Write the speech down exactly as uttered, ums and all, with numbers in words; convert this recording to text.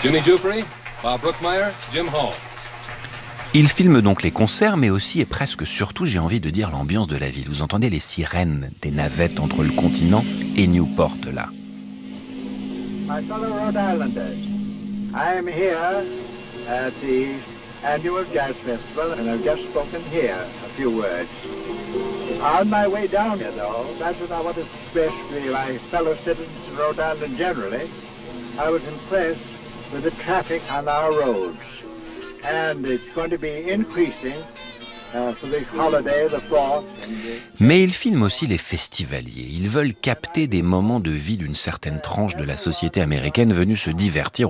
Jimmy Jupri, Bob Brookmeyer, Jim Hall. Il filme donc les concerts, mais aussi et presque surtout, j'ai envie de dire, l'ambiance de la ville. Vous entendez les sirènes des navettes entre le continent et Newport, là. My fellow Rhode Islanders, I am here at the annual jazz festival, and I've just spoken here a few words. On my way down here, though, that's what I want to express to my fellow citizens of Rhode Island generally. I was impressed with the traffic on our roads, and it's going to be increasing uh, for the holiday, the fourth. Mais ils filment aussi les festivaliers. Ils veulent capter des moments de vie d'une certaine tranche de la société américaine venue se divertir